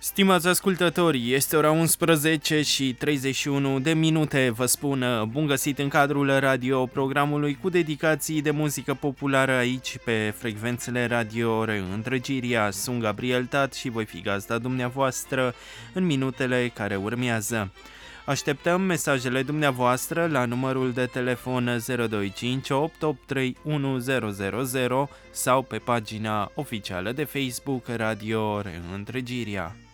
Stimați ascultători, este ora 11 și 31 de minute. Vă spun bun găsit în cadrul radioprogramului cu dedicații de muzică populară aici pe frecvențele radio Reîntregirea. Sunt Gabriel Tat și voi fi gazda dumneavoastră în minutele care urmează. Așteptăm mesajele dumneavoastră la numărul de telefon 0258 831000 sau pe pagina oficială de Facebook Radio Reîntregirea.